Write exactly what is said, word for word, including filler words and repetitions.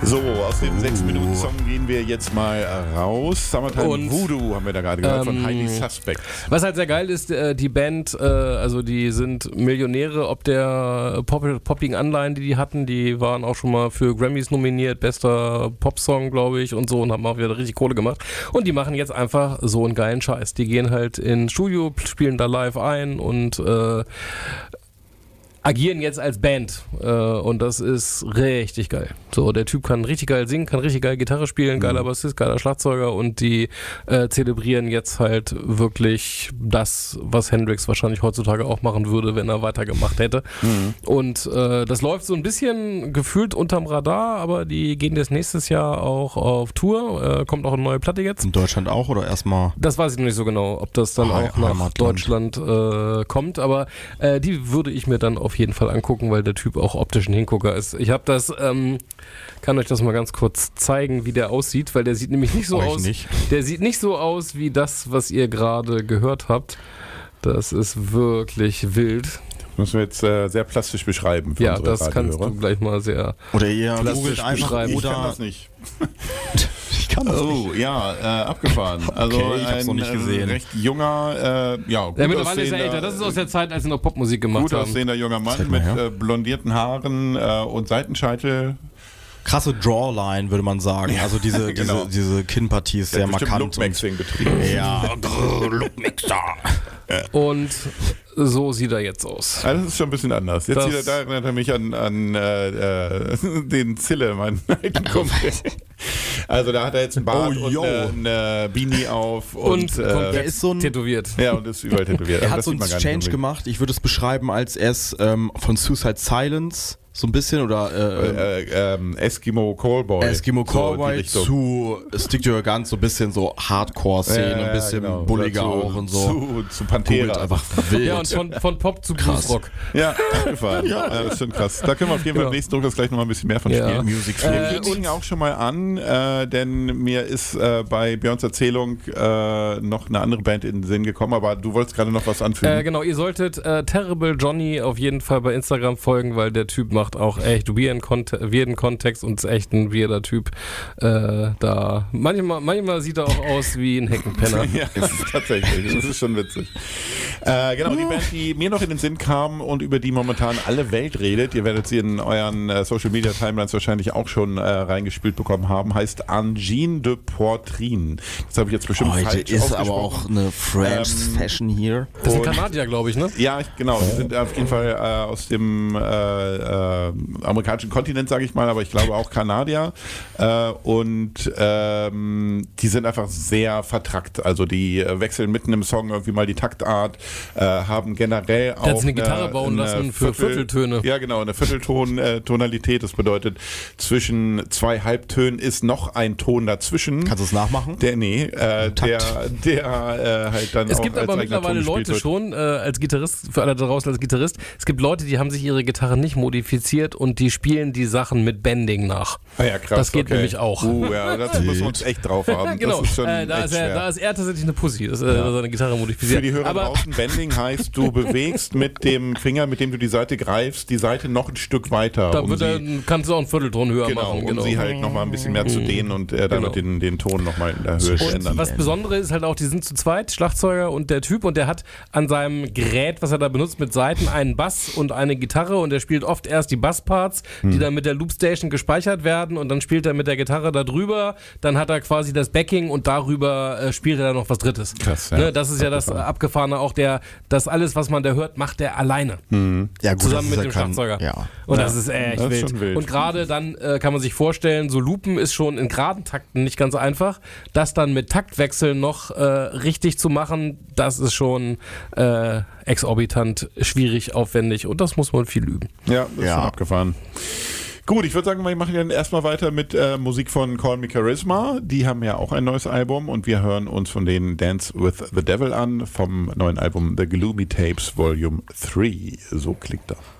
So, aus dem sechs Minuten Song gehen wir jetzt mal raus. Summertime Und, Voodoo haben wir da gerade gehört, ähm, von Highly Suspect. Was halt sehr geil ist, äh, die Band, äh, also die sind Millionäre, ob der Pop poppigen Anleihen, die die hatten, die waren auch schon mal für Grammys nominiert, bester Popsong, glaube ich, und so, und haben auch wieder richtig Kohle gemacht. Und die machen jetzt einfach so einen geilen Scheiß. Die gehen halt ins Studio, spielen da live ein und äh, agieren jetzt als Band, äh, und das ist richtig geil. So, der Typ kann richtig geil singen, kann richtig geil Gitarre spielen, geiler Bassist, geiler Schlagzeuger, und die äh, zelebrieren jetzt halt wirklich das, was Hendrix wahrscheinlich heutzutage auch machen würde, wenn er weitergemacht hätte. Mhm. Und äh, das läuft so ein bisschen gefühlt unterm Radar, aber die gehen jetzt nächstes Jahr auch auf Tour, äh, kommt auch eine neue Platte jetzt. In Deutschland auch oder erstmal? Das weiß ich noch nicht so genau, ob das dann oh, auch nach Heimatland. Deutschland äh, kommt, aber äh, die würde ich mir dann auf jeden Fall angucken, weil der Typ auch optisch ein Hingucker ist. Ich habe das, ähm, kann euch das mal ganz kurz zeigen, wie der aussieht, weil der sieht nämlich nicht so Euch aus. nicht. Der sieht nicht so aus wie das, was ihr gerade gehört habt. Das ist wirklich wild. Müssen wir jetzt äh, sehr plastisch beschreiben für Ja, unsere das kannst Radiohörer. du gleich mal sehr Oder ihr plastisch googelt einfach beschreiben. Ich kann oder das nicht. ich kann das Oh, nicht. ja, äh, abgefahren. Also Okay, ich hab's ein noch nicht gesehen. äh, recht junger, äh, ja, gut Ja, mittlerweile ist er aussehender- älter. Das ist aus der Zeit, als sie noch Popmusik gemacht gut haben. aussehender junger Mann Zeig mal mit her. äh, blondierten Haaren äh, und Seitenscheitel. Krasse Drawline, würde man sagen. Also diese, genau. diese, diese Kinnpartie ist sehr Der hat bestimmt markant. Lookmaxing betrieben. Und, ja, Lookmixer. Und so sieht er jetzt aus. Ah, das ist schon ein bisschen anders. Jetzt Das- wieder, da erinnert er mich an, an äh, äh, den Zille, meinen alten Kumpel. Also da hat er jetzt einen Bart Oh, und yo. eine, eine Beanie auf und, Und äh, komplett er ist so ein- tätowiert. ja, und ist überall tätowiert. Er Also hat das so sieht einen man gar nicht Change unbedingt. gemacht. Ich würde es beschreiben, als er es ähm, von Suicide Silence so ein bisschen oder äh, Äh, ähm, Eskimo Callboy. Eskimo So in die Cowboy Richtung. zu Stick to Your Guns, so ein bisschen so Hardcore-Szene, Ja, ein bisschen genau. bulliger Oder zu, auch und so. Zu, zu Googelt Pantera. einfach wild. Ja, und von, von Pop zu Krass. Bluesrock. Ja, abgefahren. ja, das ist schon krass. Da können wir auf jeden Fall Genau. im nächsten Druck gleich nochmal ein bisschen mehr von Ja. spielen. Music Wir Äh, kündigen auch schon mal an, äh, denn mir ist äh, bei Björns Erzählung äh, noch eine andere Band in den Sinn gekommen, aber du wolltest gerade noch was anfügen. Äh, genau, ihr solltet äh, Terrible Johnny auf jeden Fall bei Instagram folgen, weil der Typ macht auch echt weirden, Kont weirden Kontext und ist echt ein weirder Typ. Äh, da manchmal, manchmal sieht er auch aus wie ein Heckenpenner. Ja, das ist tatsächlich, das ist schon witzig. Äh, genau, die Band, die mir noch in den Sinn kam und über die momentan alle Welt redet, ihr werdet sie in euren äh, Social Media Timelines wahrscheinlich auch schon äh, reingespielt bekommen haben, heißt Angine de Poitrine. Das habe ich jetzt bestimmt Heute falsch ist aber ausgesprochen. auch eine French Ähm, Fashion hier. Das sind Und- Kanadier, glaube ich, ne? Ja, ich- genau. Die sind auf jeden Fall äh, aus dem äh, äh, amerikanischen Kontinent, sage ich mal, aber ich glaube auch Kanadier. Äh, und ähm, die sind einfach sehr vertrackt. Also die äh, wechseln mitten im Song irgendwie mal die Taktart, äh, haben generell auch Der hat sich eine Gitarre bauen lassen für Vierteltöne. Ja, genau, eine Viertelton-Tonalität. Das bedeutet, zwischen zwei Halbtönen ist noch ein Ton dazwischen. Kannst du es nachmachen? Der, nee, äh, der, der äh, halt dann Es auch gibt als aber eigener Ton mittlerweile gespielt Leute wird. schon, äh, als Gitarrist, für alle da draußen als Gitarrist, es gibt Leute, die haben sich ihre Gitarre nicht modifiziert und die spielen die Sachen mit Bending nach. Ah ja, krass, Das geht okay. nämlich auch. Uh, ja, dazu müssen wir uns echt drauf haben. Genau, Das ist schon äh, da, echt ist er, schwer. da ist er tatsächlich eine Pussy, dass er Ja. seine Gitarre modifiziert. Für die Hörer aber draußen, Bending heißt, du bewegst mit dem Finger, mit dem du die Seite greifst, die Seite noch ein Stück weiter. da um wird sie, er, kannst du auch einen Viertelton höher genau, machen. um sie halt nochmal ein bisschen mehr zu dehnen und äh, damit Genau. den, den Ton nochmal in der Höhe zu Und ändern. was Besondere ist halt auch, die sind zu zweit, Schlagzeuger und der Typ, und der hat an seinem Gerät, was er da benutzt, mit Saiten einen Bass und eine Gitarre, und er spielt oft erst die Bassparts, die Hm. dann mit der Loopstation gespeichert werden, und dann spielt er mit der Gitarre da drüber, dann hat er quasi das Backing und darüber äh, spielt er dann noch was Drittes. Krass, ja. Ne, das ist ja das Abgefahrene auch, der, das alles, was man da hört, macht er alleine. Ja, gut, Zusammen das mit ist dem ja kein- Schlagzeuger. Ja. Und Ja, das ist echt das ist wild. schon wild. Und gerade dann äh, kann man sich vorstellen, so Loopen ist schon in geraden Takten nicht ganz einfach. Das dann mit Taktwechseln noch äh, richtig zu machen, das ist schon äh, exorbitant schwierig, aufwendig, und das muss man viel üben. Ja, das ist Ja. schon abgefahren. Gut, ich würde sagen, wir machen dann erstmal weiter mit äh, Musik von Call Me Charisma. Die haben ja auch ein neues Album und wir hören uns von denen Dance with the Devil an vom neuen Album The Gloomy Tapes Volume drei. So klingt das.